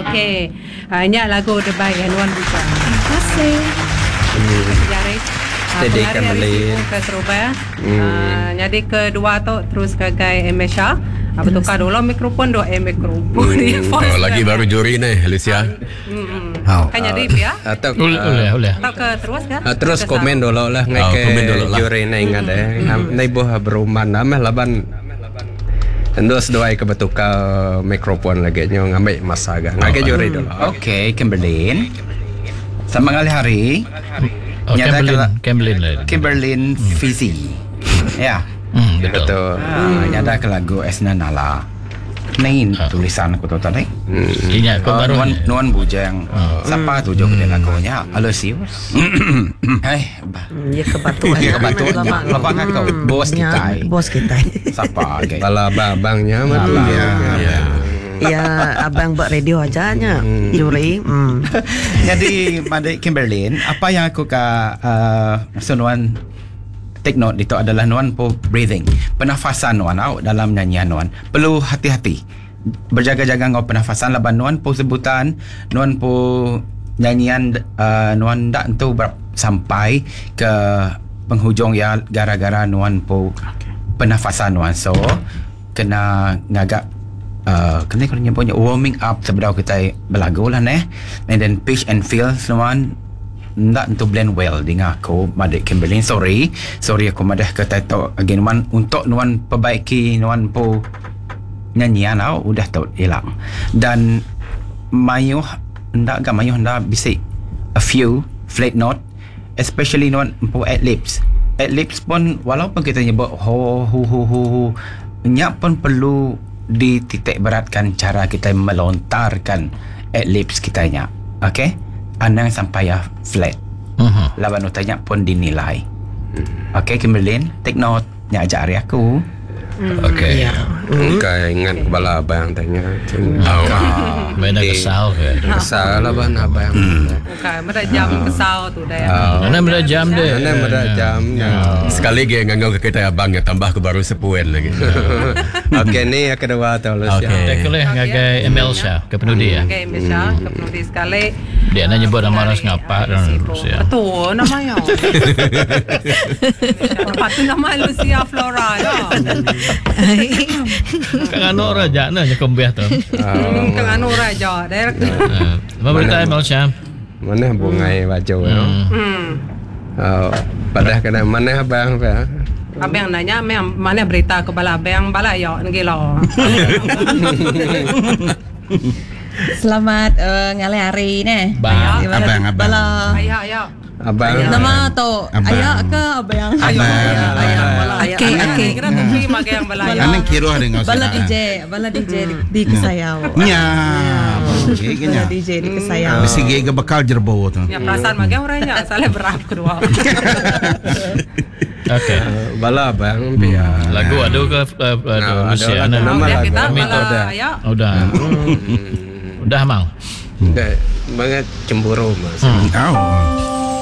Okey. Nya lagu terbaik Wan Bukan. Terima kasih. Jari. Jadi kembali ke Surabaya. Jadi kedua tu terus ke Emesha. Bertukar dulu mikrofon mikrofon. Lagi baru juri ni Alicia. Kan jadi ya. atau Boleh. Tak ke terus kan? terus komen dulu lah komen dulu lah. juri ni ingat nai buah beruman namah laban Terus doai ke betuka mikrofon lagi nyo ngambil masa agak ngake juri dulu. Okey, Kimberlyn. Sama kali hari. Kimberlyn Fizi. Ya. Betul. Nyada ke lagu Esna Nala. Ni tulisan aku tu tadi. Ingat kau baru Nuan Bujang. Siapa tu juga dia lagunya? Alosius. Ya kebatuan. Bapak kau bos kita. Bos kita. Siapa? Bala babangnya matu dia. Ya abang buat radio aja nya. Juri. Jadi Madai Kimberlyn, apa yang aku Nuan take note itu adalah Nuan po breathing. Pernafasan Nuan dalam nyanyian Nuan perlu hati-hati. Berjaga-jaga ngau pernafasan laban Nuan po sebutan, Nuan po nyanyian Nuan dak tu sampai ke penghujung ya gara-gara Nuan po pernafasan Nuan. So kena ngagak kena punya warming up sebelum kita berlagu lah and then pitch and feel Nuan tak untuk blend well dengan aku Madai Kimberlyn. Sorry aku madah kata tu again untuk Nuan perbaiki Nuan po nyanyian udah tu hilang dan mayuh hendak bisik a few flat note especially Nuan po ad-libs pun walaupun kita nyebut ho nyak pun perlu dititik beratkan cara kita melontarkan ad-libs kita nyak. Okay, anang sampai flat. Lawan utanya pun dinilai. Okay, Kimberlyn, take note. Nya ajar hari aku. Okay. Kaya ingat kepala abang tanya. Benda kesal ke? Kesal lah bang abang. Bukan, ada jam kesal tu dah. Mana ada jam dia? Mana ada jam. Sekali lagi ngangau ke kita abang tambah ke baru sepuen lagi. Okey ni yang kedua tu lah. Okey. Tak boleh ngagai Emel Syah ke penudi ya. Okey, Emel ke penudi sekali. Dia nak nyebut nama ras ngapa dan Rusia. Betul namanya. Lepas tu nama Lucia Flora ya. Kang Anu Raja na nya kembeh tu. Kang Anu Raja direct. Apa berita Emel Syah? Mana bungai baju ya. Pada kena mana abang apa? Abang nanya mana berita ke bala abang bala ya ngelo. Selamat ngalih hari ni. Abang. Bala. Ayah. Abang. Nama tu ayah ke abang? Ayah. Okey. Kira tu terima ke yang bala ya. Anang kira dengan Bala DJ di Kesayau. Nya. Bala DJ di Kesayau. Mesti gaya bakal jerbo tu. Ya perasaan mage orangnya salah berap kedua. Okey. Bala abang biar. Lagu ada ke Rusia na? Nama lagu. Kita Kami bala dah. ayah. Udah mang. Banget cemburu mas. Oh.